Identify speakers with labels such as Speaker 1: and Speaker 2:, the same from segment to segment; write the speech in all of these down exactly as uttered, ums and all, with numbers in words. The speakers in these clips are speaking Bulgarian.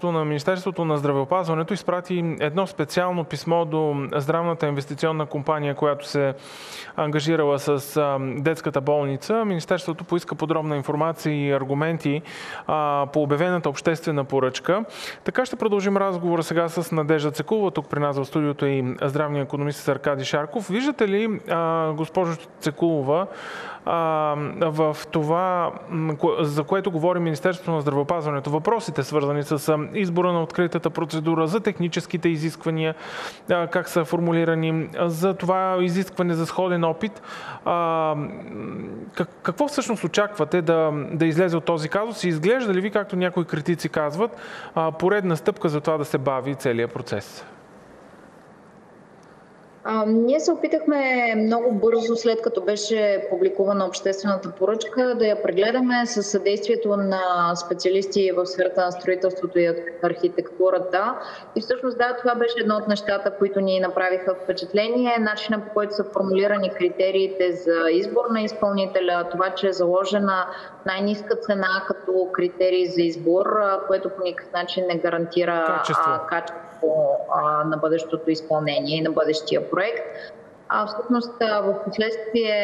Speaker 1: на Министерството на здравеопазването изпрати едно специално писмо до здравната инвестиционна компания, която се ангажирала с детската болница. Министерството поиска подробна информация и аргументи по обявената обществена поръчка. Така ще продължим разговора сега с Надежда Цекулова. Тук при нас в студиото и здравния икономист Аркадий Шарков. Виждате ли, госпожо Цекулова, в това, за което говори Министерството на здравеопазването, въпросите свързани с избора на откритата процедура, за техническите изисквания, как са формулирани, за това изискване за сходен опит. Какво всъщност очаквате да, да излезе от този казус и изглежда ли ви, както някои критици казват, поредна стъпка за това да се бави целият процес?
Speaker 2: А, ние се опитахме много бързо, след като беше публикувана обществената поръчка, да я прегледаме със съдействието на специалисти в сферата на строителството и архитектурата. И всъщност да, това беше едно от нещата, които ни направиха впечатление. Начина, по който са формулирани критериите за избор на изпълнителя, това, че е заложена най-ниска цена като критерий за избор, което по никакъв начин не гарантира
Speaker 1: качество.
Speaker 2: А, качество на бъдещото изпълнение и на бъдещия проект. А всъщност в последствие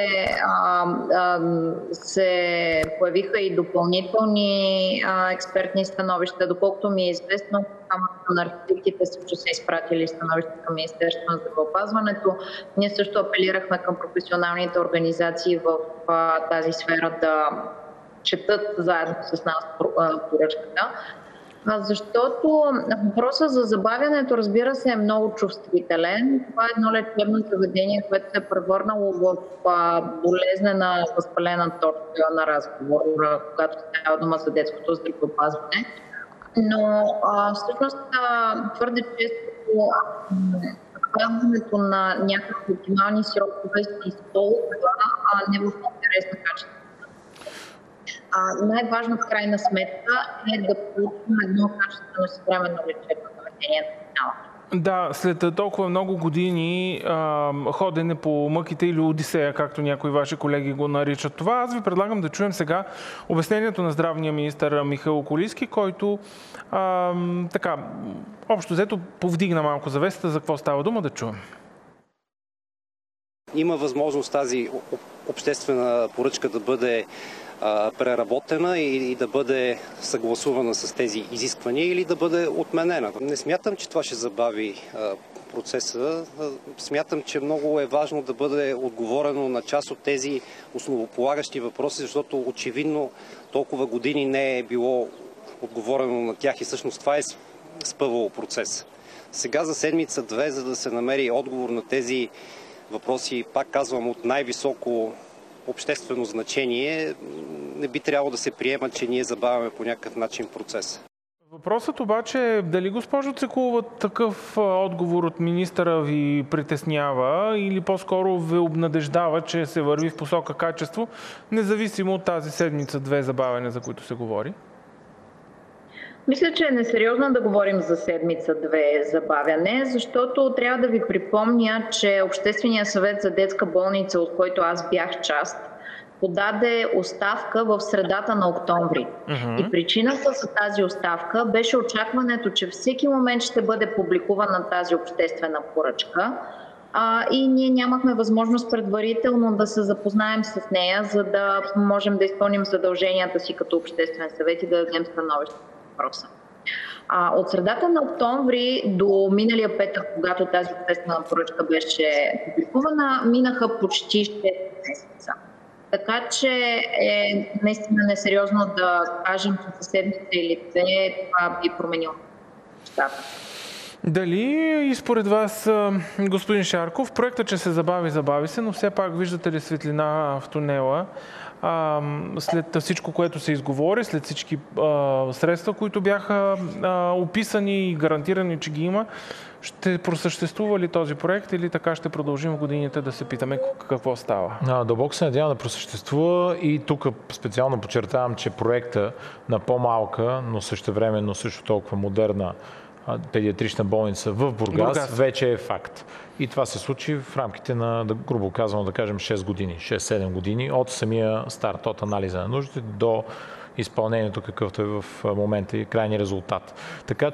Speaker 2: се появиха и допълнителни а, експертни становища. Доколкото ми е известно, Камарата на архитектите също са изпратили становища към Министерството на здравеопазването. Ние също апелирахме към професионалните организации в а, тази сфера да четат заедно с нас поръчката. Защото въпросът за забавянето, разбира се, е много чувствителен. Това е едно лечебно заведение, което се е превърнало в болезнена възпалена точка на разговора, когато става дума за детското здравеопазване. Но а, всъщност твърде често казването на някакви оптимални срокове се използва, а не в интерес на качеството. А, най-важно в крайна сметка е да получим едно качествено съвременно лечебно заведение на финала.
Speaker 1: Да, след толкова много години а, ходене по мъките или одисея, както някои ваши колеги го наричат това, аз ви предлагам да чуем сега обяснението на здравния министър Михаил Околийски, който а, така, общо взето повдигна малко завесата. За какво става дума, да чуем.
Speaker 3: Има възможност тази обществена поръчка да бъде преработена и да бъде съгласувана с тези изисквания или да бъде отменена. Не смятам, че това ще забави процеса. Смятам, че много е важно да бъде отговорено на част от тези основополагащи въпроси, защото очевидно толкова години не е било отговорено на тях и всъщност това е спъвало процес. Сега за седмица-две, за да се намери отговор на тези въпроси, пак казвам, от най-високо обществено значение, не би трябвало да се приема, че ние забавяме по някакъв начин процес.
Speaker 1: Въпросът обаче е дали, госпожо Цекулова, такъв отговор от министъра ви притеснява или по-скоро ви обнадеждава, че се върви в посока качество, независимо от тази седмица-две забавяне, за които се говори?
Speaker 2: Мисля, че е несериозно да говорим за седмица-две забавяне, защото трябва да ви припомня, че Общественият съвет за детска болница, от който аз бях част, подаде оставка в средата на октомври. Uh-huh. И причината за тази оставка беше очакването, че всеки момент ще бъде публикувана тази обществена поръчка. А, и ние нямахме възможност предварително да се запознаем с нея, за да можем да изпълним задълженията си като Обществен съвет и да дадем становище. А, от средата на октомври до миналия петък, когато тази обществена поръчка беше публикувана, минаха почти шест месеца. Така че е наистина несериозно да кажем, че със седмица или две това би променило нещата.
Speaker 1: Дали и според вас, господин Шарков, проектът, че се забави, забави се, но все пак виждате ли светлина в тунела? А, след всичко, което се изговори, след всички а, средства, които бяха а, описани и гарантирани, че ги има, ще просъществува ли този проект или така ще продължим в годините да се питаме какво става?
Speaker 4: А, дълбоко се надявам да просъществува и тук специално подчертавам, че проекта на по-малка, но същевременно също толкова модерна педиатрична болница в Бургас, Бургас вече е факт. И това се случи в рамките на, грубо казано, да кажем шест години, шест-седем години от самия старт, от анализа на нуждите до изпълнението, какъвто е в момента и крайния резултат. Така